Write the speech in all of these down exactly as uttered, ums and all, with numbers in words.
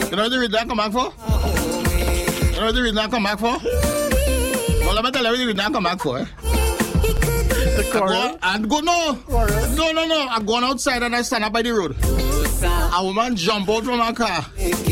You know what the reason I come back for? You know what the reason I come back for? Well, let me tell you what the reason I come back for. Eh? The I go, I go, no. Chorus. No, no, no. I'm going outside and I stand up by the road. A woman jump out from her car.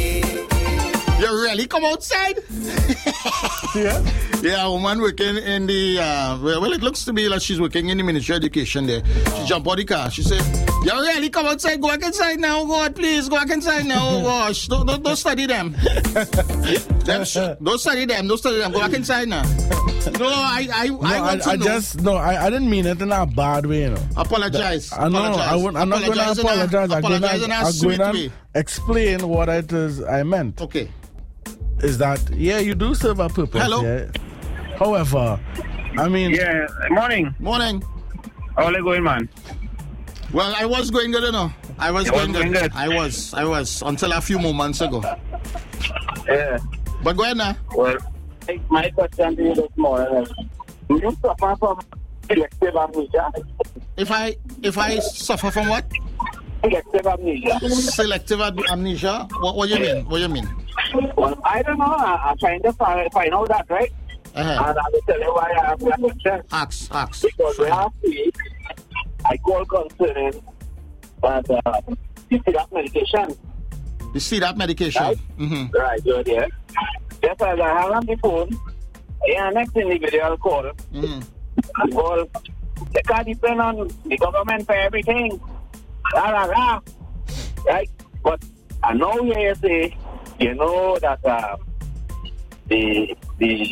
You really come outside? Yeah. Yeah, a woman working in the, uh, well, well, it looks to me like she's working in the Ministry of Education there. She jump out the car. She said, you really come outside? Go back inside now, God, please. Go back inside now. Oh, gosh. Don't, don't, don't study them. them sh- don't study them. Don't study them. Go back inside now. No, I, I, No, I I, want to I know. just, no, I, I didn't mean it in a bad way, you know. Apologize. I know, apologize. I won't, I'm not going to Apologize in a- apologize. I'm going Apologize in to a I'm sweet going way. to explain what it is I meant. Okay. Is that, yeah, you do serve a purpose. Hello? Yeah. However, I mean, Yeah, morning. Morning. How are you going, man? Well, I was going good, you know. I was You going was good. going good? I was. I was. Until a few moments ago. Yeah. But go ahead now. Well, my question to you this morning is, do you suffer from selective amnesia? If I if I suffer from what? Selective amnesia. Selective am- amnesia? What, what do you mean? What do you mean? Well, I don't know. I, I'm trying to find, find out that, right? Uh-huh. And I will tell you why I have that question. Ask, ask. Because last week, I called concerning that uh, you see that medication. You see that medication? Right? Mm-hmm. Right, good, yeah. Just as I have on the phone, yeah, next individual call. Mm-hmm. Well, it can't depend on the government for everything. Rah, rah, rah. Right? But I know you say, you know that uh, the, the,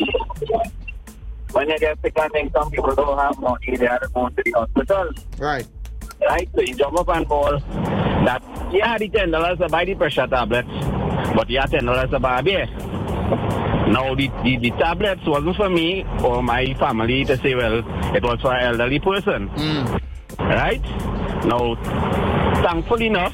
when you get sick, I think some people don't have money, they have to go to the hospital. Right. Right? So you jump up and call that, yeah, the ten dollars to buy the pressure tablets, but you have ten dollars to buy a beer. Now, the, the, the tablets wasn't for me or my family to say, well, it was for an elderly person. Mm. Right? Now, thankful enough,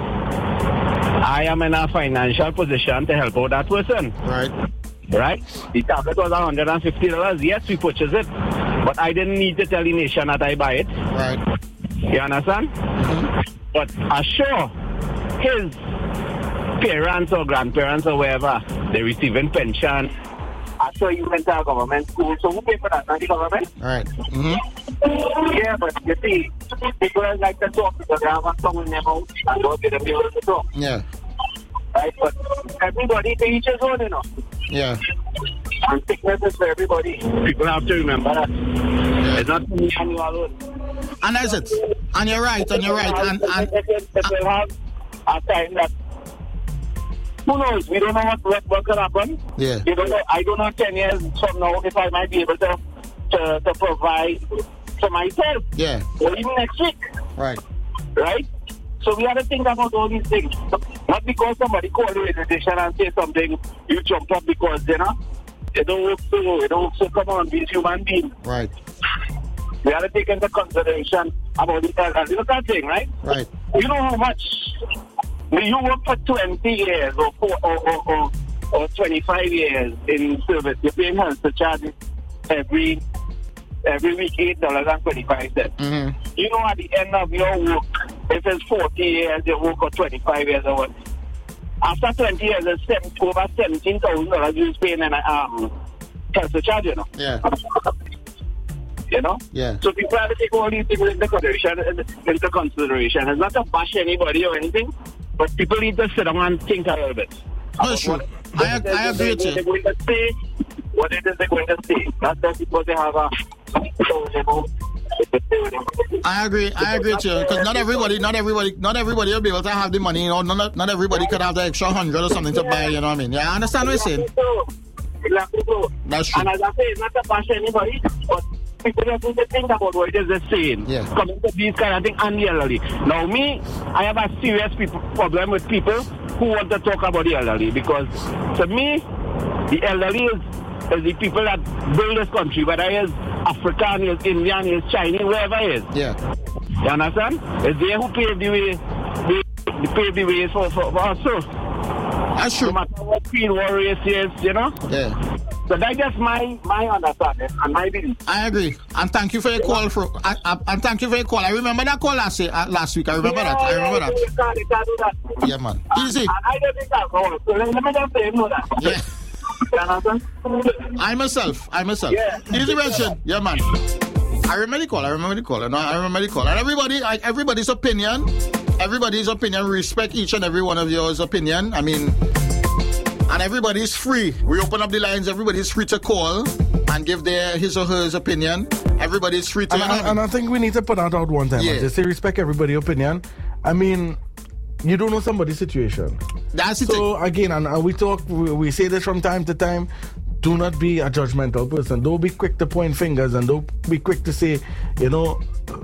I am in a financial position to help out that person. Right. Right? The tablet was one hundred fifty dollars. Yes, we purchased it, but I didn't need to tell the nation that I buy it. Right. You understand? Mm-hmm. But assure his parents or grandparents or whoever, they're receiving pension. Assure you went to a government school, so who pay for that? Not the government? Right. Mm-hmm. Yeah, but you see, people like to talk because they have a song in their mouth and don't get them able to talk. Yeah. Right? But everybody to each his own, you know. Yeah. And sickness is for everybody. People have to remember that. Yeah. It's not for me and you alone. And is it? And you're right, and you're right. And, and it, it, it will have a time that, who knows, we don't know what, what, what could happen. Yeah. You don't know, I don't know ten years from now if I might be able to, to, to provide for myself. Yeah. Or even next week. Right. Right? So we have to think about all these things. Not because somebody called you in a station and say something, you jump up because, you know, it don't work so, it don't work so, come on, be a human being. Right. We have to take into consideration about the elderly. Look at that thing, right? Right. You know how much you work for twenty years or, four, or, or, or, or twenty-five years in service. You're paying health charges every every week, eight dollars and twenty-five cents. Mm-hmm. You know, at the end of your work, if it's forty years, you work or twenty-five years or what. After twenty years, it's seven, over seventeen thousand dollars you're paying in a um, health charge, you know. Yeah. You know? Yeah. So people have to take all these things into consideration. Into consideration. It's not to bash anybody or anything, but people need to sit down and think a little bit. No, sure. I, ag- I agree with They're you. going to say what it is they're going to say. That's just because they have a... I agree. I agree with you because not everybody, not everybody, not everybody will be able to have the money. You know, not not everybody could have the extra hundred or something to buy. You know what I mean? Yeah, I understand what you're saying. Exactly so. That's true. And as I say, it's not to bash anybody, but people have to think about what it is they're saying. Yeah. Coming to these kind of things and the elderly. Now, me, I have a serious people, problem with people who want to talk about the elderly because, to me, the elderly is, is the people that build this country, whether it's African, it's Indian, it's Chinese, wherever it is. Yeah. You understand? It's they who pave the way, they, they pave the way for, for, for us. So, That's true. no matter what Queen War race is, you know? Yeah. So that's just my my understanding and my belief. I agree, and thank you for your call. For I, I, and thank you for your call. I remember that call last year, uh, last week. I remember yeah, that. I yeah, remember yeah, that. You can't, you can't do that. Yeah, man. Easy. And, and I just think that. So let, let me just say, you know that. Yeah. You understand? I myself. I myself. Yeah. Easy mention. Yeah, man. I remember the call. I remember the call. And I remember the call. And everybody, I, everybody's opinion, everybody's opinion. We respect each and every one of yours opinion. I mean, and everybody's free. We open up the lines. Everybody's free to call and give their his or her opinion. Everybody's free to. And, and, and I think we need to put that out one time. Yeah. Just say respect everybody's opinion. I mean, you don't know somebody's situation. That's it. So again, and, and we talk, we, we say this from time to time. Do not be a judgmental person. Don't be quick to point fingers, and don't be quick to say, you know,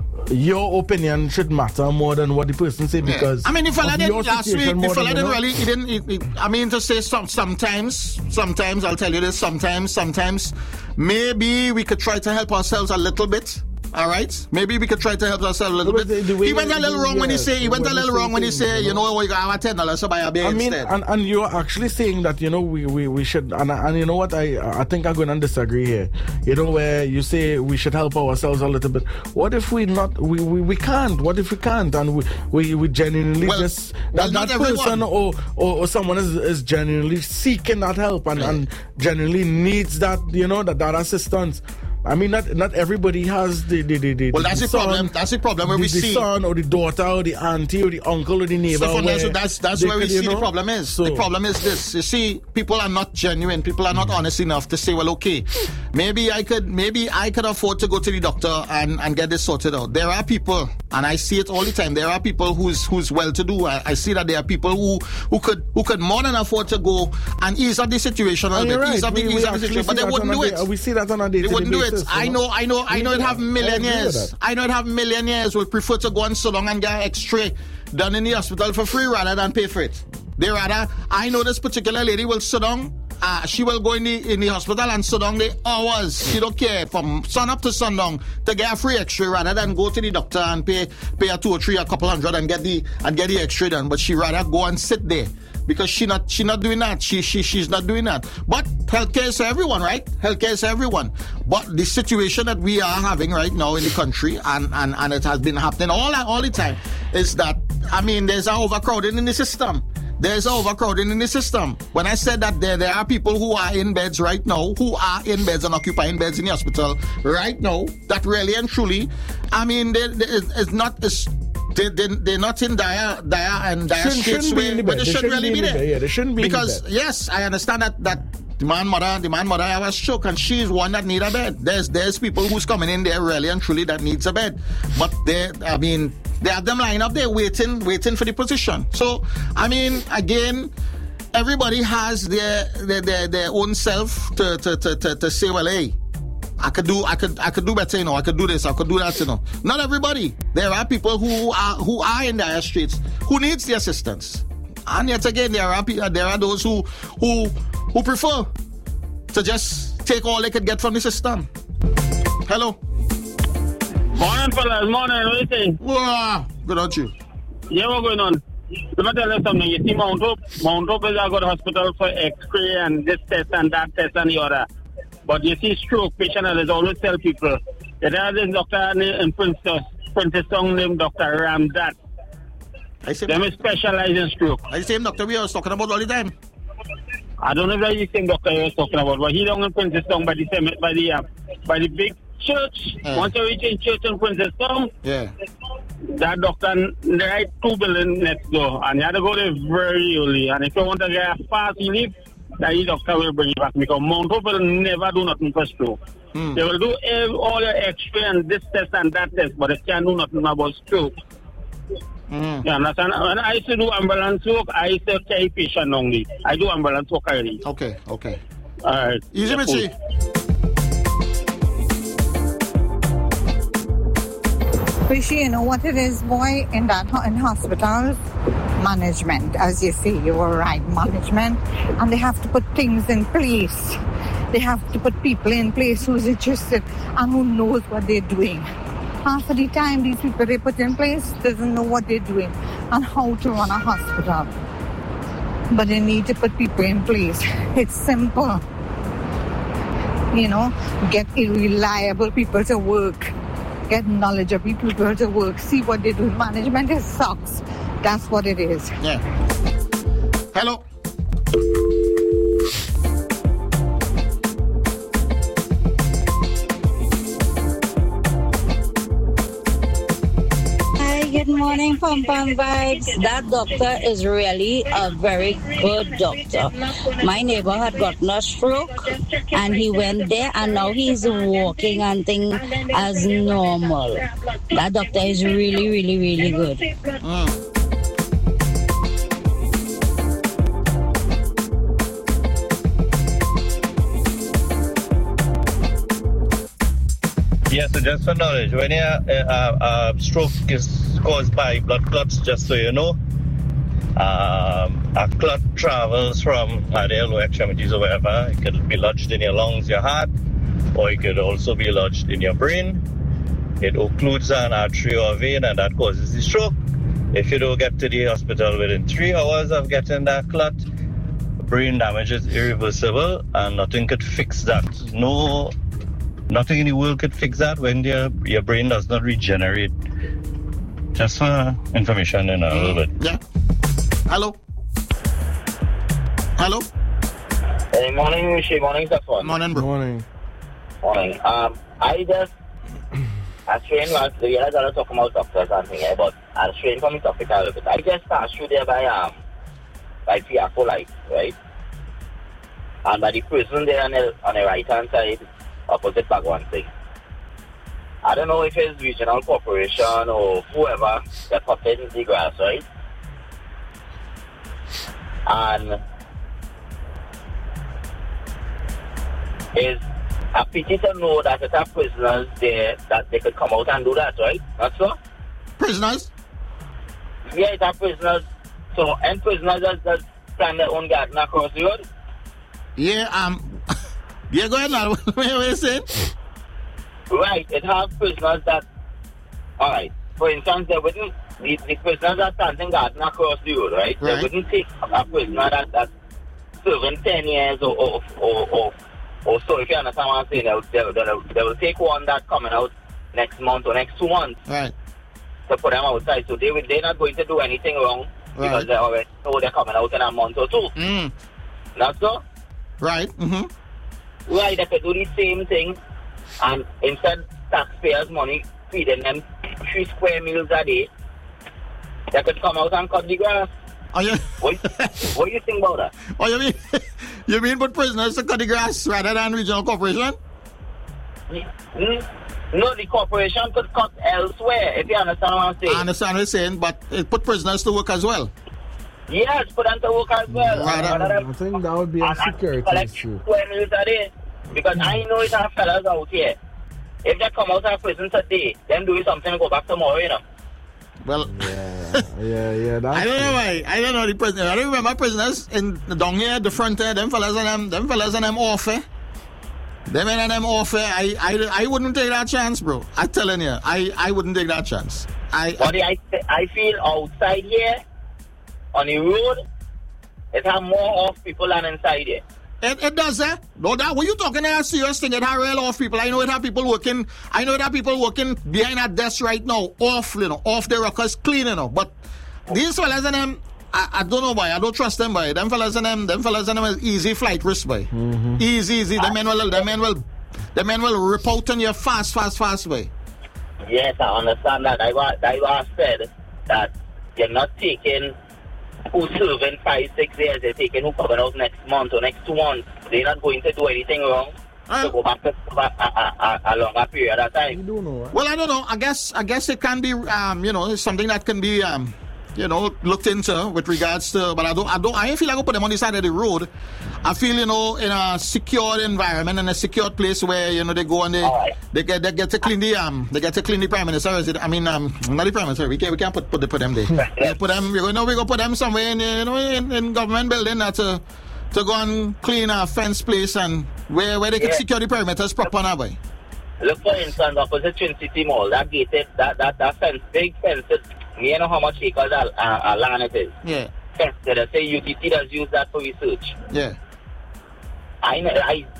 your opinion should matter more than what the person say, because yeah. I mean, if I didn't last week, if I didn't know. really, he didn't. He, he, I mean, to say some, sometimes, sometimes I'll tell you this. Sometimes, sometimes, maybe we could try to help ourselves a little bit. All right, maybe we could try to help ourselves a little but bit. The, the he went a little wrong when he say. He went a little wrong when he say. You know, we got our ten dollars to buy a beer I mean, instead. and, and you're actually saying that, you know, we, we, we should, and, and you know what, I I think I'm going to disagree here. You know, where you say we should help ourselves a little bit. What if we not, we, we, we can't? What if we can't? And we, we, we genuinely well, just, well, that, that person or, or, or someone is, is genuinely seeking that help and, right. and genuinely needs that, you know, that, that assistance. I mean, not not everybody has the the the, the well, that's the, the son, problem. That's the problem where the, we the see son or the daughter or the auntie or the uncle or the neighbor. So where so that's that's they where we could, see you know, the problem is. so, the problem is this. You see, people are not genuine. People are not honest enough to say, well, okay, maybe I could maybe I could afford to go to the doctor and, and get this sorted out. There are people, and I see it all the time. There are people who's who's well to do. I, I see that there are people who, who could who could more than afford to go and ease up the situation a little bit. Right. Ease up the, we, ease we up the situation, but they wouldn't do day, it. We see that on a day. They wouldn't do basis, it. I know, I know, I know it have millionaires. I know it have millionaires will prefer to go and so long and get X-ray done in the hospital for free rather than pay for it. They rather, I know this particular lady will sit down, uh, she will go in the in the hospital and sit down the hours. She don't care from sun up to sundown to get a free X-ray rather than go to the doctor and pay pay a two or three, a couple hundred and get the and get the X-ray done. But she rather go and sit there. Because she not she not doing that. She she she's not doing that. But healthcare is for everyone, right? Healthcare is for everyone. But the situation that we are having right now in the country, and, and, and it has been happening all all the time, is that I mean there's an overcrowding in the system. There's overcrowding in the system. When I said that there there are people who are in beds right now, who are in beds and occupying beds in the hospital right now, that really and truly, I mean, they, they, it's not. It's, They, they, they're not in dire, dire and dire Shouldn't- straits shouldn't be where, in the where bed. they They shouldn't shouldn't really be be in the there. bed. Yeah, they shouldn't be in the because, bed. yes, I understand that, that the man mother, the man mother have a stroke and she's one that need a bed. There's there's people who's coming in there really and truly that needs a bed. But they, I mean, they have them lying up there waiting, waiting for the position. So, I mean, again, everybody has their their, their, their own self to, to, to, to, to say, well, hey, I could do, I could, I could do better, you know. I could do this, I could do that, you know. Not everybody. There are people who are who are in dire straits who needs the assistance, and yet again, there are people, there are those who who who prefer to just take all they could get from the system. Hello. Morning, fellas. Morning. What you saying? Wow. Good on you. Yeah, what's going on? Let me tell you something. You see, Mount Hope, Mount Hope is a good hospital for X-ray and this test and that test and the other. But you see, stroke patient, and I always tell people, there is this doctor in Princess, Princess Song named Doctor Ramdat. I see. They specialize in stroke. I the same doctor we are talking about all the time. I don't know if that's the same doctor you were talking about, but he down in Princess Song by the by the uh, by the big church. Yeah. Once you reach in church in Princess Song, Yeah. that doctor right two buildings next door, and you have to go there very early. And if you want to get a fast relief, that doctor will bring you back, because Mount Hope will never do nothing for stroke. Mm. They will do every, all your X-ray and this test and that test, but they can't do nothing about stroke. Mm. You understand? When I used to do ambulance work, I used to carry patient only. I do ambulance work already. Okay. Okay. All right. Easy, Yeah, Mitzi. Rishi, you know what it is, boy, in that in hospitals? Management, as you see, you were right, management. And they have to put things in place. They have to put people in place who's interested and who knows what they're doing. Half of the time, these people they put in place doesn't know what they're doing and how to run a hospital. But they need to put people in place. It's simple. you know, get reliable people to work, get knowledgeable people to work, see what they do. Management is sucks. That's what it is. Yeah. Hello. Good morning, Pom Pom Vibes. That doctor is really a very good doctor. My neighbor had gotten a stroke and he went there and now he's walking and things as normal. That doctor is really, really, really good. Mm. Yes, so just for knowledge, when a uh, uh, stroke is caused by blood clots, just so you know, um, a clot travels from uh, the lower extremities or wherever. It could be lodged in your lungs, your heart, or it could also be lodged in your brain. It occludes an artery or vein, and that causes the stroke. If you don't get to the hospital within three hours of getting that clot, brain damage is irreversible, and nothing could fix that. No. Nothing in the world could fix that when your, your brain does not regenerate. Just for information in a little bit. Yeah. Hello. Hello. Hey, morning, Rishi. Morning, Safwan. Morning, bro. Morning. Morning. Um, I just, as trained was, the guys are talking about doctors and things, but as trained from the topic a little bit. I just passed through there by, um, by Fiaco Light, right? And by the prison there on the, on the right-hand side, opposite back one thing. I don't know if it's regional corporation or whoever that put in the grass, right? And it's a pity to know that there are prisoners there that they could come out and do that, right? Not so? Prisoners? Yeah, it's a prisoners. So, and prisoners just, just plant their own garden across the road? Yeah, um... Yeah, go ahead now. What are you saying? Right, it has prisoners that, alright, for instance, they wouldn't, the, the prisoners that standing garden across the road, right? Right. They wouldn't take a prisoner that, that serving ten years or, or, or, or, or so, if you understand what I'm saying, they, they, they, they will take one that coming out next month or next two months Right. to put them outside. So they will, they're not going to do anything wrong because Right. they already know they're coming out in a month or two. Mm. Not so? Right. Mm-hmm. Right, they could do the same thing and instead taxpayers' money feeding them three square meals a day, they could come out and cut the grass. Oh, you, What, what do you think about that? oh, you mean you mean put prisoners to cut the grass rather than regional corporation? Mm, No, the corporation could cut elsewhere, if you understand what I'm saying. I understand what you're saying, but it put prisoners to work as well. Yes, put them to work as well. Right, And- I think that would be a and- and security collect issue. square meals a day. Because I know it's our fellas out here. If they come out of prison today, them doing something and go back tomorrow, you know. Well, Yeah, yeah, yeah. That's I don't know true. why. I don't know the prisoners. I don't remember prisoners in down here, the front there. Them fellas and them, them fellas and them off, eh? Them and them off, eh? I, I, I wouldn't take that chance, bro. I'm telling you, I, I wouldn't take that chance. I, But I, I feel outside here, on the road, it have more off people than inside here. It, it does, eh? No, that when you talking a serious thing, it have real off people. I know it have people working. I know it have people working behind that desk right now, off, you know, off the rockers, clean, you know. But these fellas and them, I, I don't know why. I don't trust them, boy. Them fellas and them, them fellas and them is easy flight risk, boy. Mm-hmm. Easy, easy. The men will, the men will, the men will rip out on you fast, fast, fast, boy. Yes, I understand that. I was, I was said that you're not taking who's serving five, six years. They're taking who coming out next month or next two months. They're not going to do anything wrong Uh, to go back to a, a, a, a longer period of You time. don't know, right? Well, I don't know. I guess, I guess it can be, um, you know, it's something that can be, um, you know, looked into with regards to. But I don't, I don't, I don't feel like I put them on the side of the road. I feel, you know, in a secure environment, in a secure place where, you know, they go and they, All right. they get, they get to clean the, um, they get to clean the prime minister. Is it? I mean, um, not the prime minister. We can't, we can't put, put, the, put them there. We put them, we go, no, we go put them somewhere in, you know, in, in government building that to, to go and clean a fence place and where, where they can Yeah. secure the perimeters proper now, boy. Look, for instance, opposite Twin City Mall, that gated, that, that, that fence, big fence, you know how much acres of uh, uh, land it is. Yeah, Fence, they say U T C does use that for research. yeah. I, know- I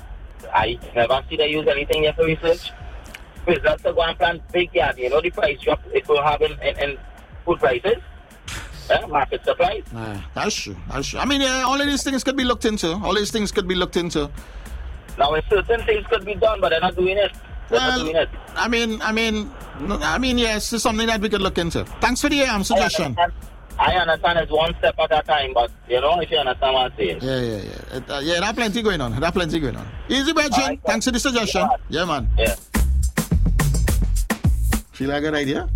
I never see they use anything yet for research. Results to go and plant big yard. You know the price drop it will have in, in, in food prices. Yeah, market supply. Uh, that's true. That's true. I mean, yeah, all of these things could be looked into. All these things could be looked into. Now, certain things could be done, but they're not doing it. They're well, not doing it. I mean, I mean, I mean, yes, it's something that we could look into. Thanks for the um, suggestion. I understand, I understand it's one step at a time, but you know, if you understand what I'm saying. Yeah, yeah, yeah. It, uh, yeah, there are plenty going on. There are plenty going on. Easy, Bridget. Right, Thanks for the suggestion. Yeah, yeah man. Yeah. Feel like a good idea?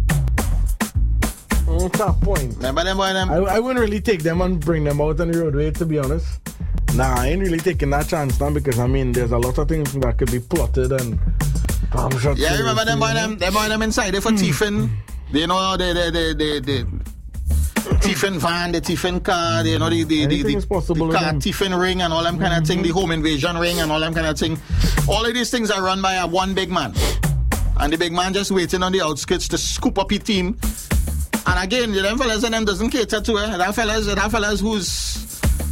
Mm, tough point. Remember them boy, them? I, I wouldn't really take them and bring them out on the roadway, to be honest. Nah, I ain't really taking that chance now because, I mean, there's a lot of things that could be plotted and... I'm sure yeah, remember them boy, them? Them boy, them inside there for mm. thieving. They know they, they, they, they, they thieving van, the thieving car, they know the, the, the, the, the car thieving ring and all them kind of mm-hmm. thing, the home invasion ring and all them kind of thing. All of these things are run by a one big man. And the big man just waiting on the outskirts to scoop up his team. And again, them fellas and them doesn't cater to it. That fellas, that fellas who's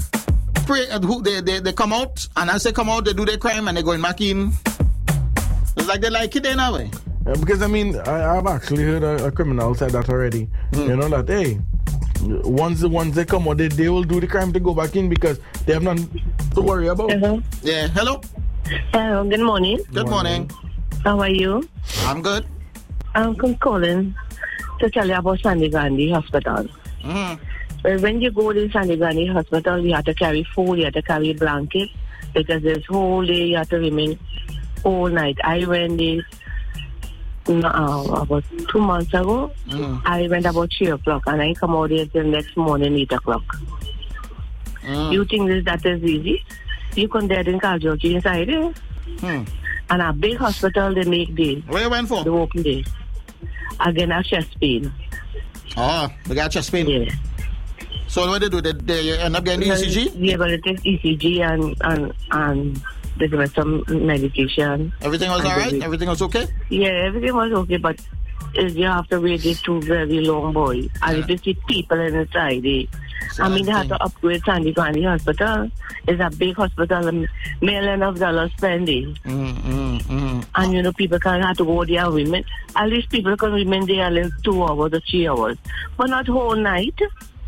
who they, they they come out, and as they come out, they do their crime and they going back in. It's like they like it in a way. Yeah, because I mean, I, I've actually heard a, a criminal say that already. Mm. You know that hey, once the once they come out, they, they will do the crime to go back in because they have nothing to worry about. Hello. Yeah. Hello. Hello. Good morning. Good morning. How are you? I'm good. I'm calling to tell you about Sandy Gandhi Hospital. Mm-hmm. Well, when you go to Sandy Gandhi Hospital, you have to carry food, you have to carry blanket, because this whole day you have to remain all night. I went this uh, about two months ago. Mm. I went about three o'clock, and I come out here till next morning eight o'clock. Mm. You think this, that is easy? You can get in casualty inside there. Mm. And a big hospital, they make the Where you went for? The open day. Again, a chest pain. Oh, they got chest pain? Yeah. So what they do? They, they end up getting well, E C G? Yeah, but it takes E C G and, and, and they give us some medication. Everything was all right? They, everything was okay? Yeah, everything was okay, but you have to wait it two very long, boy. And yeah. If you see people inside, they, so I mean, they have to upgrade Sandy Gandhi Hospital. It's a big hospital, a million of dollars spending. Mm, mm, mm. And, you know, people can't have to go there, women. At least people can remain there like two hours or three hours. But not whole night.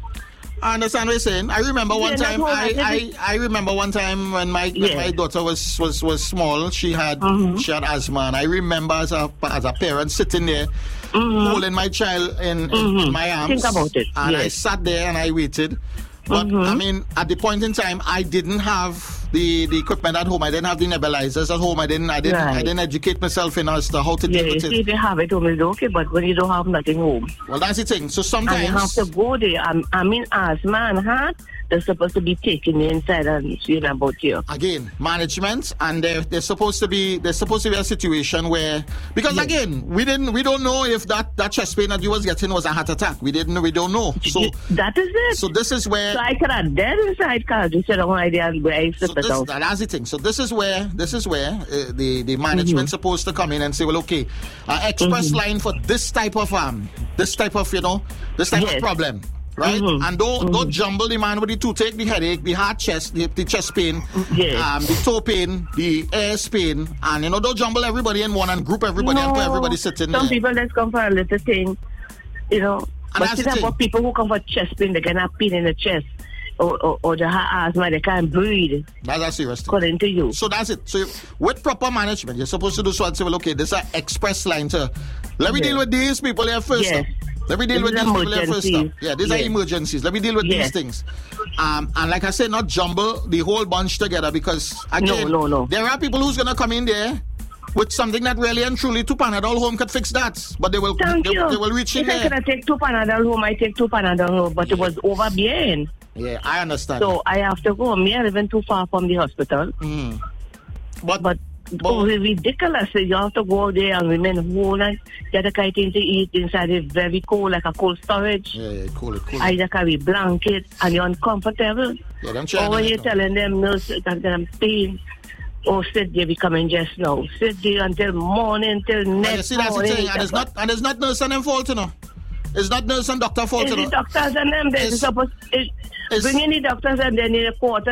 I understand what you're saying. I remember one yeah, time. I, I, I remember one time when my when yeah. my daughter was, was, was small. She had mm-hmm. she had asthma, and I remember as a as a parent sitting there mm-hmm. holding my child in, mm-hmm. in my arms. Think about it. And yes. I sat there and I waited. But mm-hmm. I mean, at the point in time, I didn't have the, the equipment at home. I didn't have the nebulizers at home. I didn't I didn't right. I didn't educate myself in as to how to yeah, deal with see, it. If you have it home, it's okay. But when you don't have nothing home, well, that's the thing. So sometimes and you have to go there. I, I mean, asthma and heart, they're supposed to be taking you inside and seeing about you. Again, management, and they're, they're supposed to be there's supposed to be a situation where because yes. again, we didn't we don't know if that, that chest pain that you was getting was a heart attack. We didn't we don't know. So that is it. So this is where so I could have dead inside because you said I want idea where I so this, out. That's the thing. So this is where this is where uh, the the management mm-hmm. supposed to come in and say, well, okay, uh, express mm-hmm. line for this type of um this type of you know this type yes. of problem. Right? Mm-hmm. And don't mm-hmm. don't jumble the man with the toothache, the headache, the heart chest, the, the chest pain, yes. um, the toe pain, the air pain, and you know, don't jumble everybody in one and group everybody no. and put everybody sitting Some there. people just come for a little thing, you know. And but you have people who come for chest pain, they can have pain in the chest. Or, or, or the heart asthma, they can't breathe. That's a serious thing. According to you. So that's it. So with proper management, you're supposed to do so and say, well, okay, this is an express line to let me yes. deal with these people here first. Yes. Let me deal this with these people here first. Stuff. Yeah, these yes. are emergencies. Let me deal with yes. these things. Um, and like I said, not jumble the whole bunch together because again, no, no, no. there are people who's gonna come in there with something that really and truly two Panadol home could fix that. But they will Thank they, you. they will reach in if there. If I could take two Panadol home, I take two Panadol home, but yeah. it was over bien. Yeah, I understand. So I have to go. Me, I live too far from the hospital. Mm. But, but, but oh, it's ridiculous. You have to go there and remain whole night. Get a kind of thing to eat inside. It's very cold, like a cold storage. Yeah, yeah, cool it, cool it. I just carry blanket and you're uncomfortable. Yeah, them or when you're telling them, nurse, that I'm pain. Oh, sit there, we coming just now. Sit there until morning, till next you see, that's morning. The thing. And it's not, and it's not nurse and them fault, you know. It's not nurse and doctor fault, it's you know. It's the doctors and them. They're supposed to bring in the doctors and then in the quarters.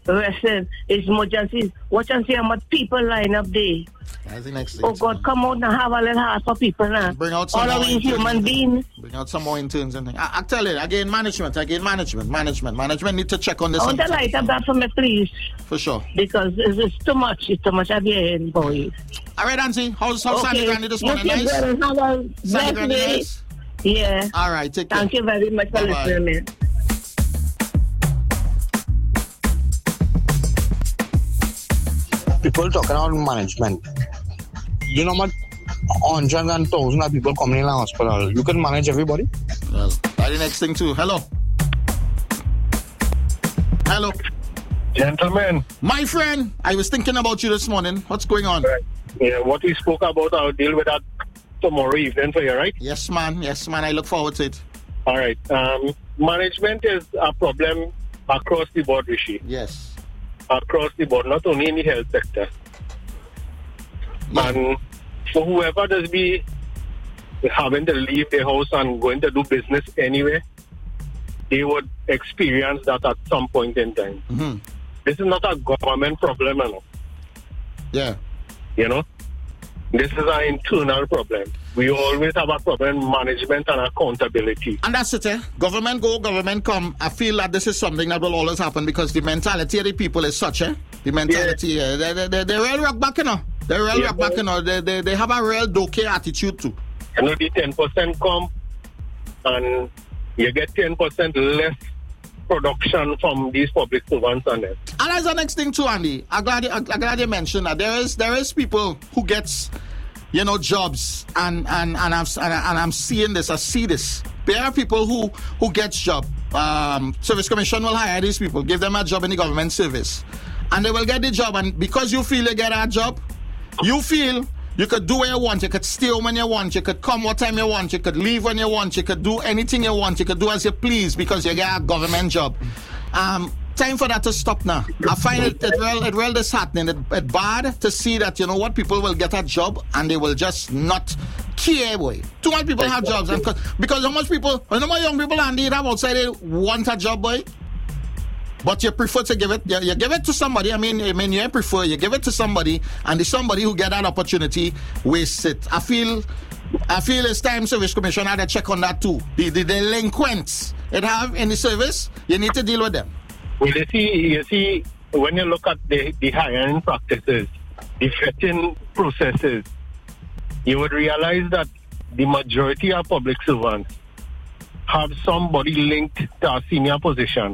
resting. It's emergencies. Watch and see how much people line up there. That's the next thing. Oh God, come out and have a little heart for people now. Bring out some all more of these interns. human beings. Bring out some more interns and things. I, I tell you, again, management, again, management, management. Management need to check on this. I want to light up that for me, please. For sure. Because it's, it's too much. It's too much at the end, boys. All right, Auntie. How's, how's Okay. Sandy Granny this morning? Okay, Nice? brother, have a Sandy blessed Granny day. nice? Yeah. All right, take care. Thank you very much for Bye-bye. listening, man. People talking about management. You know what? Hundreds and thousands of people coming in the hospital. You can manage everybody. Well, that's the next thing too. Hello. Hello. Gentlemen. My friend, I was thinking about you this morning. What's going on? Right. Yeah, what we spoke about, I'll deal with that tomorrow evening for you, right? Yes, man. Yes, man. I look forward to it. All right. Um, management is a problem across the board, Rishi. Yes. Across the board, not only in the health sector. Yeah. And for whoever does be having to leave their house and going to do business anyway, they would experience that at some point in time. Mm-hmm. This is not a government problem, you know. Yeah. You know, this is an internal problem. We always have a problem in management and accountability. And that's it, eh? Government go, government come. I feel that this is something that will always happen because the mentality of the people is such, eh? The mentality, yeah. They, they, they, they're real rock back, you know. They're real Yeah, rock back, you know. They, they, they have a real doke attitude too. You know, the ten percent come and you get ten percent less production from these public servants and them. And that's the next thing too, Andy. I'm glad, you, I'm glad you mentioned that there is there is people who gets, you know, jobs, and and and I'm and, and I'm seeing this. I see this. There are people who who gets job. Um, Service Commission will hire these people, give them a job in the government service, and they will get the job. And because you feel you get a job, you feel you could do what you want. You could stay when you want. You could come what time you want. You could leave when you want. You could do anything you want. You could do as you please because you get a government job. Um, time for that to stop now. I find it it real it real disheartening. It, it bad to see that, you know what, people will get a job and they will just not care, boy. Too many people have jobs, and because, because how much people, how much young people and they have outside they want a job, boy. But you prefer to give it, you, you give it to somebody. I mean, I mean, you prefer you give it to somebody, and the somebody who get that opportunity wastes it. I feel, I feel it's time Service Commission had to check on that too. The, the delinquents it have in the service, you need to deal with them. Well, you see, you see, when you look at the, the hiring practices, the vetting processes, you would realize that the majority of public servants have somebody linked to a senior position.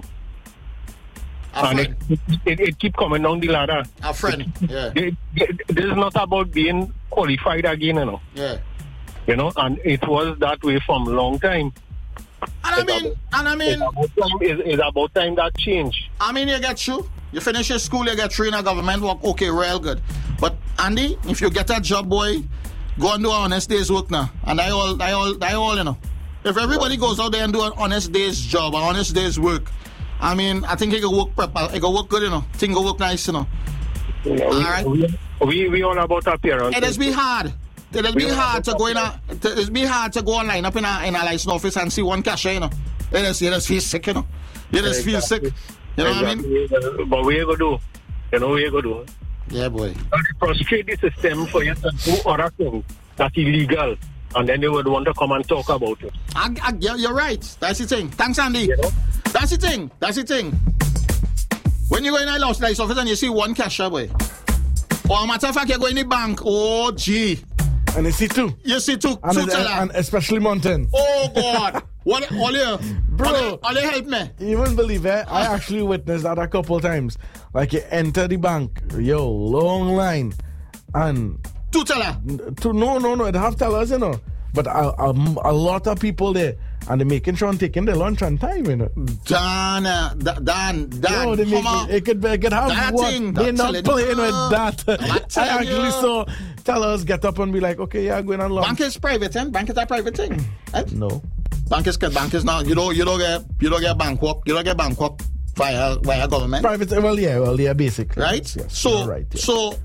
A and friend. it, it, it keep coming down the ladder. A friend, yeah. It, it, this is not about being qualified again, you know. Yeah. You know, and it was that way from long time. And I mean, and I mean, It's about time, it's, it's about time that change. I mean, you get through. You finish your school, you get through in a government work, okay, real good. But Andy, if you get a job, boy, go and do an honest day's work now. And I all, I all, I all, you know. If everybody goes out there and do an honest day's job, an honest day's work, I mean, I think it can work proper. It can work good, you know. Thing can work nice, you know. You know, All we, right. we, we, we all about appearance. It is be hard. It is be hard to go in a. It is be hard to go and line up in a in a license office and see one cashier, you know. It is. You just feel sick, you know. You just feel sick. You know what I mean? Exactly. But we go do. You know, we go do. Yeah, boy. But frustrate the system for you to do other things that's illegal, and then they would want to come and talk about it. I, I, you're, you're right. That's the thing. Thanks, Andy. You know? That's the thing. That's the thing. When you go in a license office and you see one cashier, boy, or a matter of fact, you go in the bank, oh, gee. And you see two. You see two, And, two and, teller. and especially Mountain. Oh, God. What, all you, Bro. all you help me. You wouldn't believe it. I actually witnessed that a couple times. Like you enter the bank, yo, long line, and Two teller. to no, no, no, they have tellers, you know. But a, a, a lot of people there, and they're making sure and taking their lunch on time, you know. Dan, uh, da- Dan, Dan. Yo, they make come on. it, it could be, it could have That what? thing, They're that not telling- playing with Uh, that. I'm I telling actually you. saw tellers get up and be like, okay, yeah, I'm going on lunch. Bank is private, eh? Bank is a private thing. Eh? No. Bank is bank is not. You don't you don't get you don't get bank work. You don't get bank work via via government. Private, well, yeah, well, yeah, basically. Right? Yes, yes, so you're right, yeah. so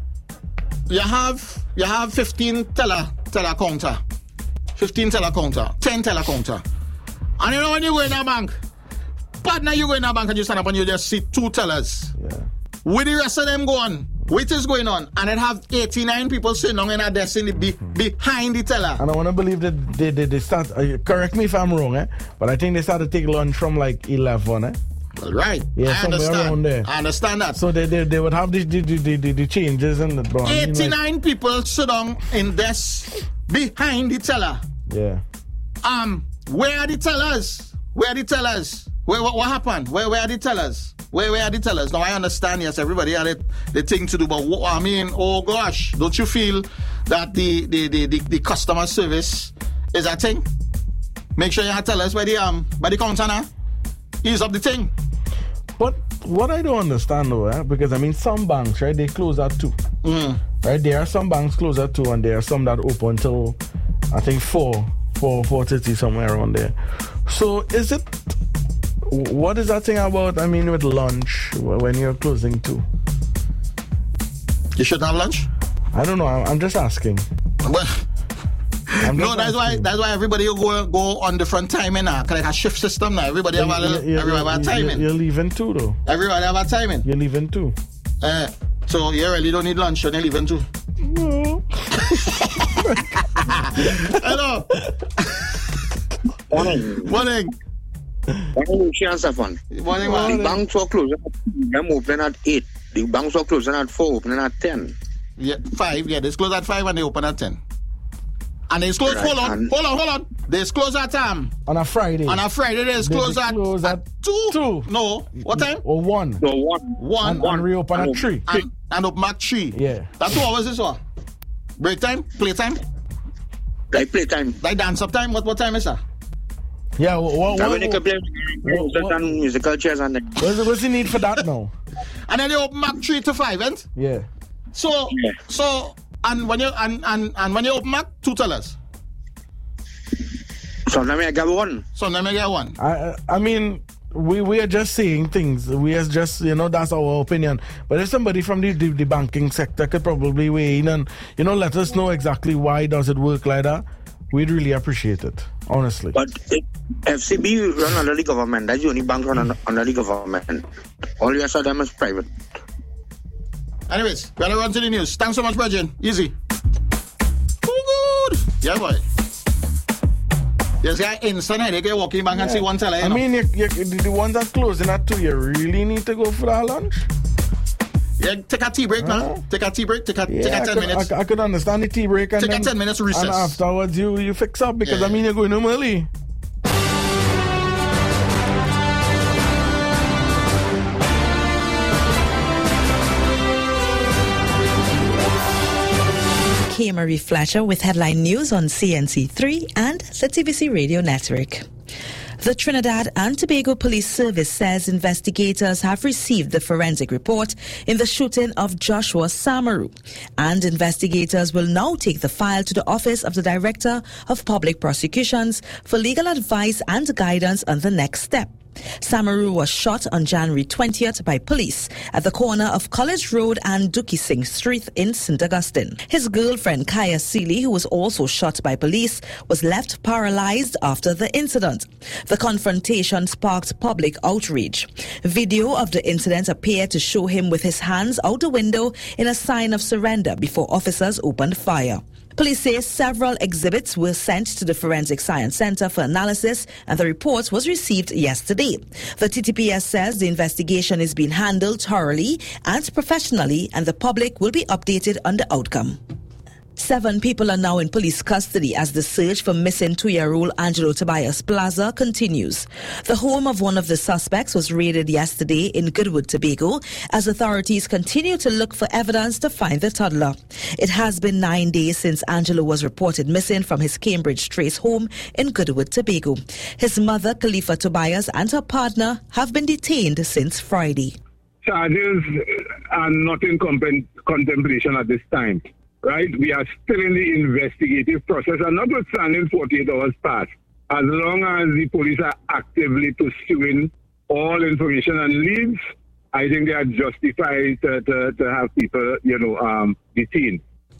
you have you have fifteen teller teller counter, fifteen teller counter, ten teller counter, and you know when you go in a bank, partner, you go in a bank and you stand up and you just see two tellers. Yeah. with the rest of them go on, what is going on? And it have eighty-nine people sitting down in a desk in the be, behind the teller. And I want to believe that they, they, they start, uh, correct me if I'm wrong, eh? But I think they started to take lunch from like eleven, eh? Well, right. Yeah, I somewhere understand. around there. I understand that. So they they, they would have the, the, the, the, the changes and the... I mean, eighty-nine like, people sit down in desks behind the teller. Yeah. Um, where are the tellers? Where are the tellers? Where, what, what happened? Where, where are the tellers? Where, where are the tellers? Now, I understand, yes, everybody had it, the thing to do, but what, I mean, oh gosh, don't you feel that the, the, the, the, the customer service is a thing? Make sure you have tellers by the, um, by the counter now. Ease up the thing. But what I don't understand though, eh, because I mean, some banks, right, they close at two. Mm. Right, there are some banks close at two, and there are some that open till, I think, four, four, four thirty, somewhere around there. So is it, what is that thing about, I mean, with lunch, when you're closing too? You shouldn't have lunch? I don't know, I'm, I'm just asking. Well, I'm no, just that's asking. why that's why everybody will go go on different timing now. Like a shift system now. Everybody have a little, You're- everybody have a you're- timing. You're leaving too, though. Everybody have a timing. You're leaving too. Uh, so you really don't need lunch and you're leaving too. No. Hello. Morning. Morning. Morning, Lucian Safan. Morning, man. The banks were closing at them opening at eight. The banks were closing at four, opening at ten. Yeah, five. Yeah, they close at five and they open at ten. And they close. Right, Hold on, and- hold on, hold on. They close at um On a Friday. on a Friday. They close they at, close at at two. two. No, what time? Or one. So one. One. And, and reopen at And- three. And, and open at three. Yeah. That's two hours. This one. Break time. Play time. Like playtime. Like dance up time. What what time is that? Yeah, what, what, Now what, when you can play music what- and musical chairs and then. what's, the- what's the need for that now? And then they open back three to five, ain't? Yeah. So Yeah. so and when you and, and, and when you open back, two tellers. So now I got one. So let me get one. I I mean, we we are just saying things. We are just, you know, that's our opinion. But if somebody from the, the, the banking sector could probably weigh in and, you know, let us know exactly why does it work like that, we'd really appreciate it, honestly. But it, F C B run under the government. That's the only bank run under, under the government. All the rest of them is private. Anyways, we gotta run to the news. Thanks so much, Bridget. Easy. Oh, good. Yeah, boy. There's guy instant headache. You're walking back and see one teller. You I know? mean, you, you, the the ones that closing at two, you really need to go for that lunch? Yeah, take a tea break Huh? now. Take a tea break. Take a, Yeah, take a I ten could, minutes. I, I could understand the tea break and Take a then, ten minutes recess. and afterwards you, you fix up because Yeah. I mean you're going home early. K. Marie Fletcher with headline news on C N C three and the T V C Radio Network. The Trinidad and Tobago Police Service says investigators have received the forensic report in the shooting of Joshua Samaru, and investigators will now take the file to the Office of the Director of Public Prosecutions for legal advice and guidance on the next step. Samaru was shot on January twentieth by police at the corner of College Road and Dookie Singh Street in Saint Augustine. His girlfriend, Kaya Seeley, who was also shot by police, was left paralyzed after the incident. The confrontation sparked public outrage. Video of the incident appeared to show him with his hands out the window in a sign of surrender before officers opened fire. Police say several exhibits were sent to the Forensic Science Center for analysis, and the report was received yesterday. The T T P S says the investigation is being handled thoroughly and professionally, and the public will be updated on the outcome. Seven people are now in police custody as the search for missing two-year-old Angelo Tobias Plaza continues. The home of one of the suspects was raided yesterday in Goodwood, Tobago, as authorities continue to look for evidence to find the toddler. It has been nine days since Angelo was reported missing from his Cambridge Trace home in Goodwood, Tobago. His mother, Khalifa Tobias, and her partner have been detained since Friday. Charges are not in compen- contemplation at this time. Right, we are still in the investigative process, and notwithstanding forty-eight hours past, as long as the police are actively pursuing all information and leads, I think they are justified to, to, to have people, you know, um, detained.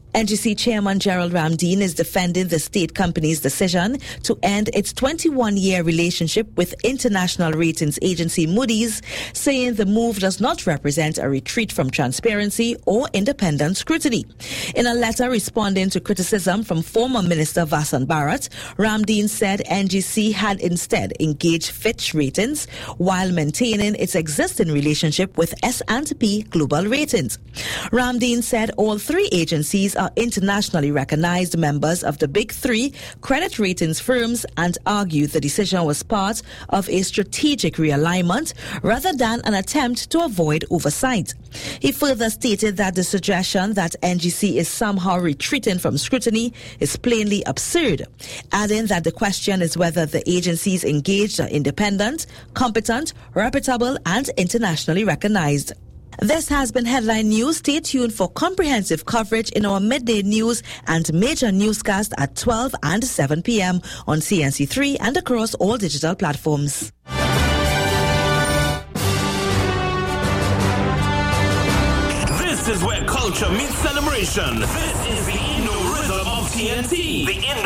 N G C Chairman Gerald Ramdeen is defending the state company's decision to end its twenty-one-year relationship with international ratings agency Moody's, saying the move does not represent a retreat from transparency or independent scrutiny. In a letter responding to criticism from former Minister Vasan Bharat, Ramdeen said N G C had instead engaged Fitch Ratings while maintaining its existing relationship with S and P Global Ratings. Ramdeen said all three agencies are internationally recognized members of the big three credit ratings firms and argued the decision was part of a strategic realignment rather than an attempt to avoid oversight. He further stated that the suggestion that N G C is somehow retreating from scrutiny is plainly absurd, adding that the question is whether the agencies engaged are independent, competent, reputable, and internationally recognized. This has been Headline News. Stay tuned for comprehensive coverage in our midday news and major newscast at twelve and seven p.m. on C N C three and across all digital platforms. This is where culture meets celebration. This is the Indo Rhythm of T N T. The Indo